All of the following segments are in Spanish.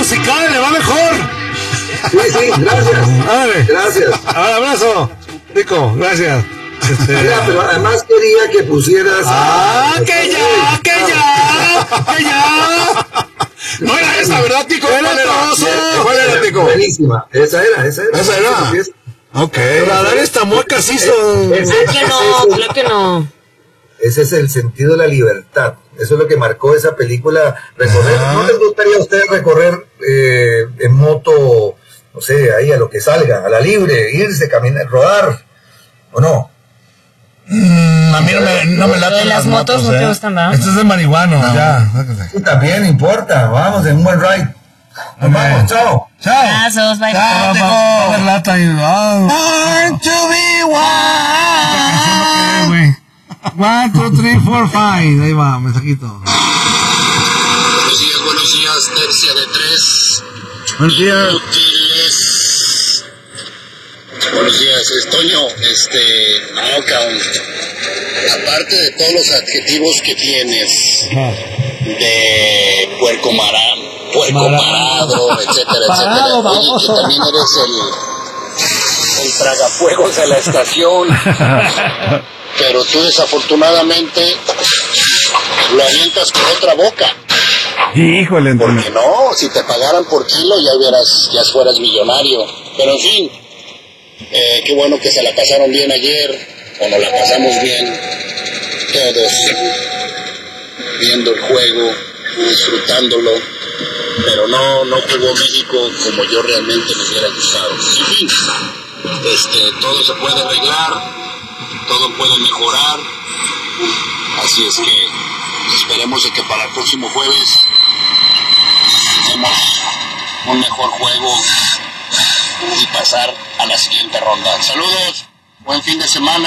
musical, le va mejor. Sí, gracias. Vale. Gracias. Abrazo, Rico, gracias. Mira, pero además quería que pusieras... ¡Que ya! No era esa, ¿verdad, Tico? ¿Cuál era, Tico? Buenísima. Esa era. Ok. Para dar esta mueca sí son... Claro que no. Ese es el sentido de la libertad. Eso es lo que marcó esa película. Recorrer. ¿No les gustaría a ustedes recorrer en moto, no sé, ahí a lo que salga, a la libre, irse, caminar, rodar? ¿O no? A mí no me late las motos no te gustan, ¿verdad? Esto es de marihuano, ya. Sí, también importa. Vamos en un buen ride. Nos vamos, chao. Abrazos, bye. Chao, Tico. Lata y... Born to be wild. 1, 2, 3, 4, 5. Ahí va, mensajito. Buenos días, tercia de 3. Buenos días. Útiles. Buenos días, Toño. No, cabrón. Aparte de todos los adjetivos que tienes, de puerco parado, etcétera. Oye, que también eres el tragafuegos de la estación. Pero tú desafortunadamente lo avientas con otra boca. Híjole, Antonio. Porque no, si te pagaran por kilo ya fueras millonario. Pero en fin, qué bueno que se la pasaron bien ayer, o nos la pasamos bien todos, viendo el juego, disfrutándolo. Pero no jugó México como yo realmente me hubiera gustado. En fin, todo se puede arreglar. Todo puede mejorar, así es que esperemos de que para el próximo jueves tengamos un mejor juego y pasar a la siguiente ronda. Saludos, buen fin de semana.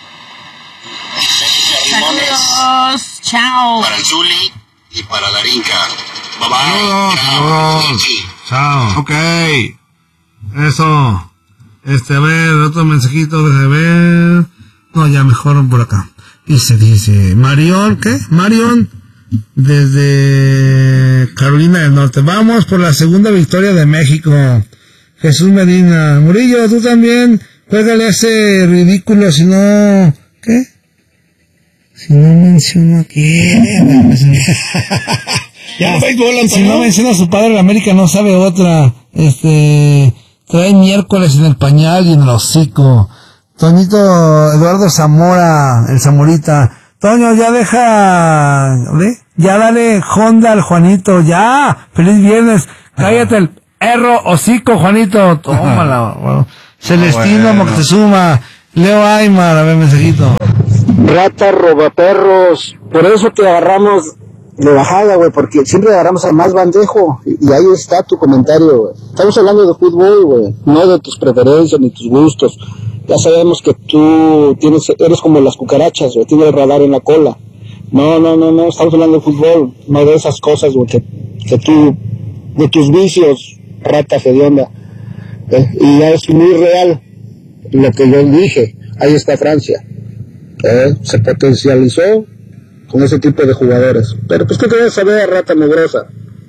Saludos, chao. Para el Zuli y para Darinka. Bye bye. Chao. Ok. Eso. A ver, otro mensajito, déjame ver. No, ya mejor por acá. Dice, Marión, ¿qué? Marión, desde Carolina del Norte. Vamos por la segunda victoria de México. Jesús Medina. Murillo, tú también, juégale a ese ridículo, si no... ¿Qué? Si no menciono aquí... Ya, si no menciona a su padre, la América no sabe otra. Trae miércoles en el pañal y en el hocico. Toñito Eduardo Zamora, el Zamorita. Toño, ya deja, ya dale Honda al Juanito, ya. Feliz viernes. Cállate el hocico, Juanito. Tómala. Bueno. Celestino Moctezuma, Leo Aymar, a ver, mensajito. Rata robaperros, por eso te agarramos de bajada, güey, porque siempre agarramos al más bandejo, y ahí está tu comentario, güey. Estamos hablando de fútbol, güey, no de tus preferencias ni tus gustos. Ya sabemos que tú eres como las cucarachas, güey, tienes el radar en la cola. No, estamos hablando de fútbol, no de esas cosas, güey, que tú, de tus vicios, rata hedionda. Y ya es muy real lo que yo dije, ahí está Francia. Se potencializó con ese tipo de jugadores. Pero pues, ¿qué querés saber, rata mugrosa?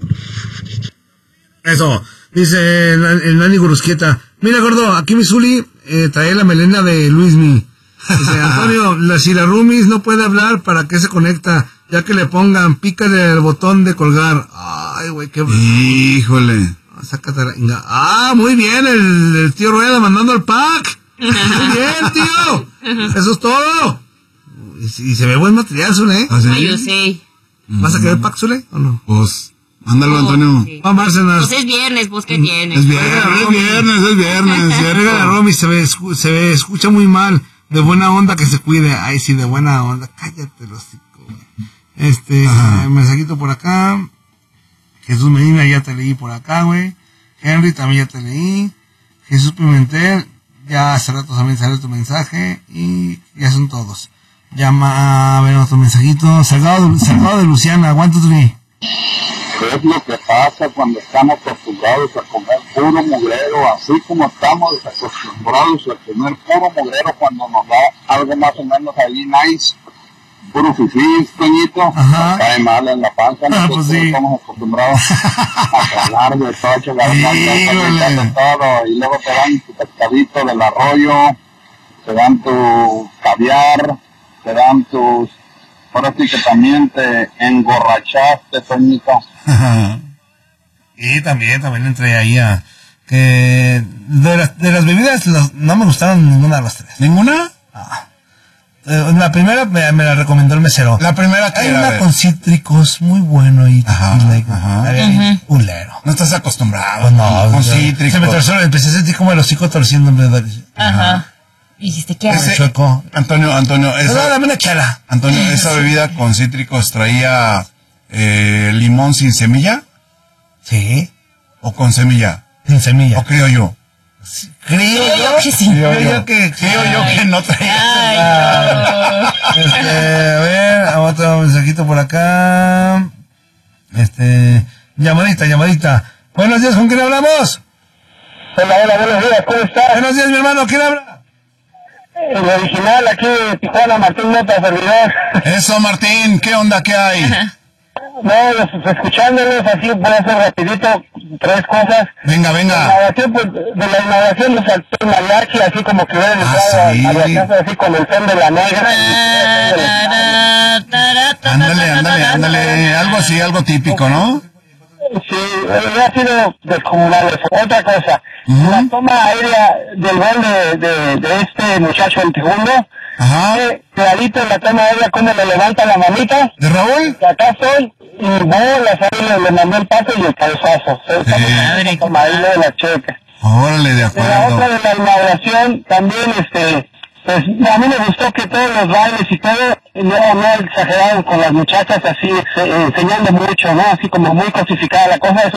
Eso, dice el Nani Gurusquieta. Mira, gordo, aquí mi Zuli trae la melena de Luismi. Dice, Antonio, si la Rumis no puede hablar, ¿para qué se conecta? Ya que le pongan, pícale el botón de colgar. Ay, güey, qué... Híjole. Sácate la... muy bien, el tío Rueda mandando el pack. Muy bien, tío. Eso es todo. Y se ve buen material, Zule, Ay, yo sé. ¿Vas a querer pack, Zule, o no? Pues, ándalo, Antonio. Sí. Vamos, Bárcenas. Pues es viernes, ¿vos qué tienes? Es viernes. Si agrega la Romy, se escucha muy mal. De buena onda que se cuide. Ay, sí, de buena onda. Cállate, los chicos, güey. Mensajito por acá. Jesús Medina, ya te leí por acá, güey. Henry, también ya te leí. Jesús Pimentel, ya hace rato también salió tu mensaje. Y ya son todos. Llama, a ver otro mensajito. Salgado de Luciana, one, two, three. Es lo que pasa cuando estamos acostumbrados a comer puro mugrero, así como estamos acostumbrados a comer puro mugrero cuando nos da algo más o menos ahí nice. puro fifís, Toñito. Ajá. Cae mal en la panza. Pues sí. Estamos acostumbrados a tragar de tocho, de todo. Y luego te dan tu pescadito del arroyo, te dan tu caviar, te dan tus... Ahora sí que también te engorrachaste, Toñito. Y también entré ahí a... que de las bebidas no me gustaron ninguna de las tres. ¿Ninguna? La primera me la recomendó el mesero. La primera que Hay era, una a ver. con cítricos muy bueno y culero. No estás acostumbrado. No, con ya. cítricos. Se me torció, empecé a sentir como el hocico torciendo en vez de... Ajá. Dijiste, ¿qué haces? Chueco. Antonio, No, esa, dame una chela. Antonio, esa bebida con cítricos traía limón sin semilla Sí, o con semilla. sin semilla. O creo yo. Creo yo que sí. Creo yo que... Creo yo que no traía. Ay, no. A ver, otro mensajito por acá. Llamadita. Buenos días, ¿con quién hablamos? Hola, buenos días, ¿cómo estás? Buenos días, mi hermano, ¿quién habla? El original aquí de Tijuana, Martín Nota, servidor. Eso, Martín, ¿qué onda? ¿Qué hay? No, escuchándolos así, voy a hacer rapidito tres cosas. Venga. De la innovación nos saltó el mariachi, así como que hubiera entrado sí. a la casa así con el son de la negra. Ándale, algo así, algo típico, ¿no? Sí, ha sido descomunal. Otra cosa, la toma aérea del gol de este muchacho el segundo, Ajá. clarito la toma aérea, cuando le levanta la manita, ¿De Raúl? que acá estoy, y bolas ahí le mandó el pase y el cabezazo. Madre, Toma ahí de la checa. Órale, de La acuerdo. otra de la inauguración, también, pues a mí me gustó que todos los bailes y todo, no exageraron con las muchachas así, enseñando mucho, ¿no? Así como muy cosificada la cosa.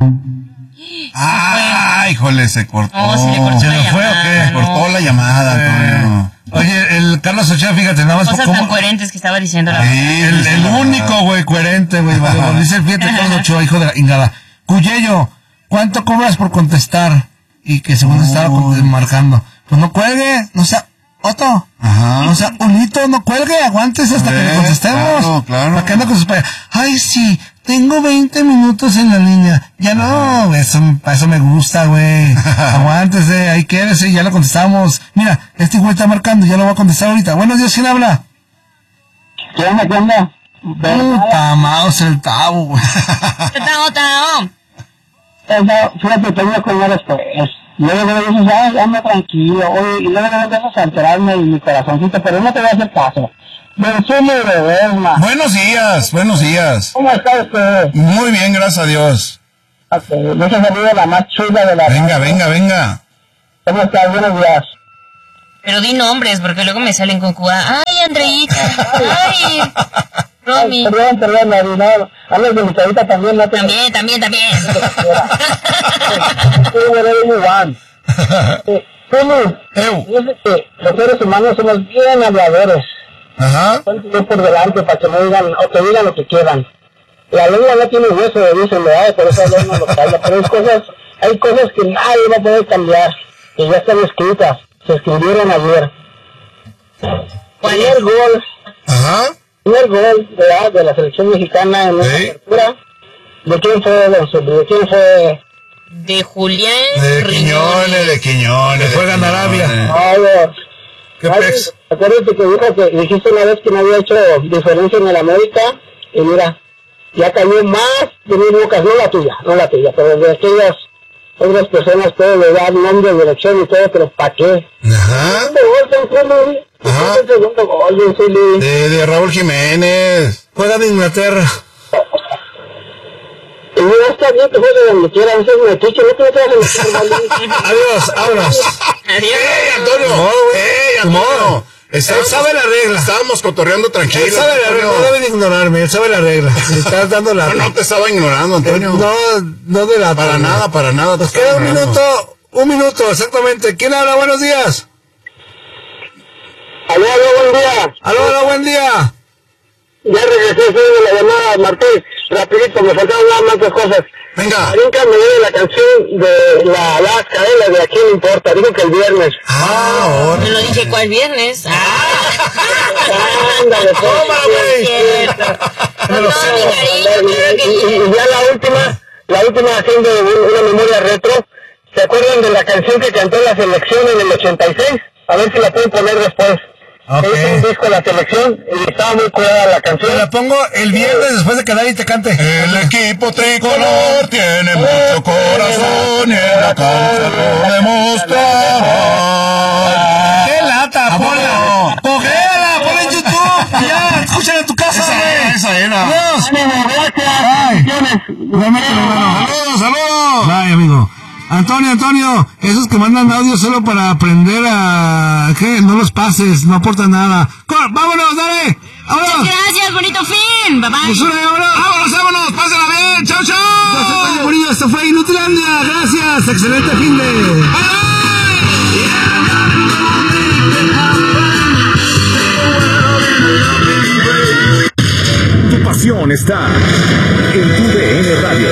Ah, híjole, se cortó. No, se le cortó ¿Se la nos fue o llamada, qué? Se cortó la llamada, Antonio. Oye, el Carlos Ochoa, fíjate, nada más Cosas cómo... tan coherentes que estaba diciendo la Sí, El único, güey, coherente, güey. Vale, dice el fíjate, Carlos Ochoa, hijo de la ingada. Cuyello, ¿cuánto cobras por contestar? Y que según estaba marcando. Pues no cuelgue, no sea... Otto, Ajá. o sea, Unito, no cuelgue, aguántese hasta que le contestemos. Claro. ¿Para qué anda con sus payas? Ay, sí, tengo 20 minutos en la línea. Ya no, eso me gusta, güey. Aguántese, ahí quédese, ya lo contestamos. Mira, este güey está marcando, ya lo voy a contestar ahorita. Buenos días, ¿quién habla? ¿Qué onda? Puta, mouse el tabo, güey. Fíjate, tengo que ver después. Luego dices, anda tranquilo, oye, y luego empiezas a alterarme y mi corazoncito, pero no te voy a hacer caso. Benzumo y Ledesma. Buenos días. ¿Cómo está usted? Muy bien, gracias a Dios. Deja salir la más chula de la... Venga. ¿Cómo estás? Buenos días. Pero di nombres, porque luego me salen con Cuba. Ay, Andreita. Ay, Romy. Perdón, Marinado. Hablas de mi carita también, ¿no? También. Dice que los seres humanos somos bien habladores. Ajá. Yo por delante para que me digan, o que digan lo que quieran. La lengua no tiene hueso, dicen, ¿verdad? Por eso la lengua lo calla. Pero hay cosas que nadie va a poder cambiar, que ya están escritas, se escribieron ayer. Primer gol, ¿verdad? De la selección mexicana en esta apertura. ¿De quién fue, don Zuli? ¿De quién fue? De Julián De Quiñones. Juegan Arabia. ¿Qué pex? Acuérdate que dijo que dijiste una vez que no había hecho diferencia en el América, y mira, ya cayó más de 1000 bocas, no la tuya, pero de aquellas otras personas, todo le dan nombre, dirección y todo, pero ¿para qué? Ajá. Segundo gol, don Zuli. De Raúl Jiménez. Juega de Inglaterra. Y mira, está bien, te juegas donde quieras, no seas metiche, no te vas a meter, ¿vale? Adiós, vámonos. Antonio. Él sabe la regla. Estábamos cotorreando tranquilo. Él sabe la regla, no debe de ignorarme, él sabe la regla. Le estás dando la... No te estaba ignorando, Antonio. No de la... Para nada. Nos queda un minuto, exactamente. ¿Quién habla? Buenos días. Aló, buen día. Aló, buen día. Ya regresé, soy de la llamada, Martín. Rapidito, me faltaron nada más dos cosas. Venga. Nunca me dio la canción de la Alaska, la de Aquí No Importa. Dijo que el viernes. Ahora. Yo lo dije, ¿cuál viernes? Ándale, Tómala, güey. Y ya la última haciendo una memoria retro. ¿Se acuerdan de la canción que cantó la selección en el 86? A ver si la pueden poner después. Okay. Es un disco de la selección y estaba muy curada la canción. Te la pongo el viernes después de que David te cante. El equipo tricolor tiene mucho corazón y en la cancha lo demostrará. ¡Qué lata! ¡Ponla! ¡Cogéala! ¡Ponla en YouTube! ¡Ya! ¡Escúchala en tu casa! Esa era. ¡Adiós! Gracias. ¡Saludos, saludos! Bye, amigo. Antonio, esos que mandan audio solo para aprender a... ¿Qué? No los pases, no aporta nada. ¡Vámonos, dale! ¡Vámonos! Gracias, bonito fin. Bye bye. ¡Vámonos! ¡Pásala bien! ¡Chao, chao! Esto fue Inutilandia. Gracias. Excelente fin de... ¡Bye! Tu pasión está en tu DN Radio.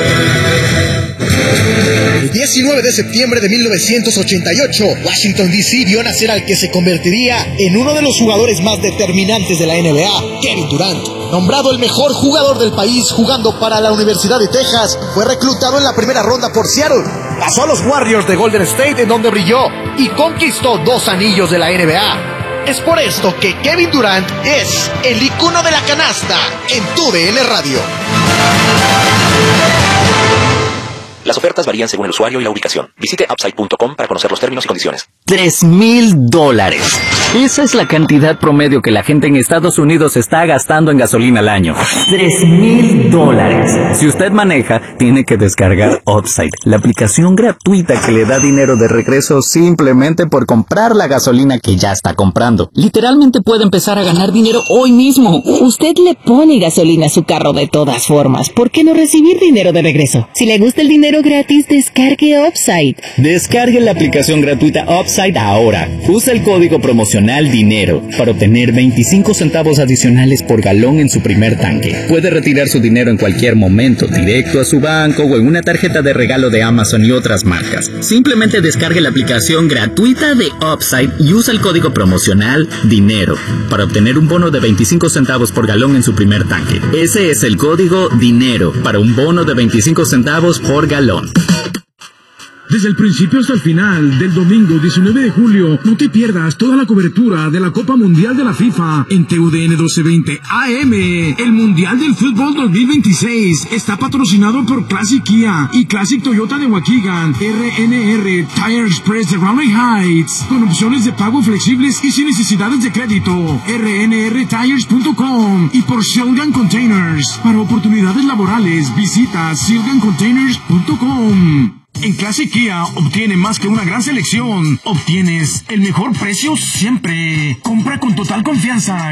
El 19 de septiembre de 1988, Washington D.C. vio nacer al que se convertiría en uno de los jugadores más determinantes de la NBA, Kevin Durant. Nombrado el mejor jugador del país jugando para la Universidad de Texas, fue reclutado en la primera ronda por Seattle. Pasó a los Warriors de Golden State, en donde brilló y conquistó 2 anillos de la NBA. Es por esto que Kevin Durant es el icono de la canasta en tu DN Radio. Las ofertas varían según el usuario y la ubicación. Visite Upside.com para conocer los términos y condiciones. $3,000. Esa es la cantidad promedio que la gente en Estados Unidos está gastando en gasolina al año. $3,000. Si usted maneja, tiene que descargar Upside, la aplicación gratuita que le da dinero de regreso simplemente por comprar la gasolina que ya está comprando. Literalmente puede empezar a ganar dinero hoy mismo. Usted le pone gasolina a su carro de todas formas. ¿Por qué no recibir dinero de regreso? Si le gusta el dinero gratis, descargue Upside. Descargue la aplicación gratuita Upside ahora. Usa el código promocional DINERO para obtener 25 centavos adicionales por galón en su primer tanque. Puede retirar su dinero en cualquier momento, directo a su banco o en una tarjeta de regalo de Amazon y otras marcas. Simplemente descargue la aplicación gratuita de Upside y usa el código promocional DINERO para obtener un bono de 25 centavos por galón en su primer tanque. Ese es el código DINERO para un bono de 25 centavos por galón. Desde el principio hasta el final del domingo 19 de julio, no te pierdas toda la cobertura de la Copa Mundial de la FIFA en TUDN 1220 AM. El Mundial del Fútbol 2026 está patrocinado por Classic Kia y Classic Toyota de Waukegan, RNR Tire Express de Raleigh Heights, con opciones de pago flexibles y sin necesidades de crédito, rnrtires.com, y por Shilgan Containers. Para oportunidades laborales, visita shilgancontainers.com. En Classic Kia obtiene más que una gran selección. Obtienes el mejor precio siempre. Compra con total confianza.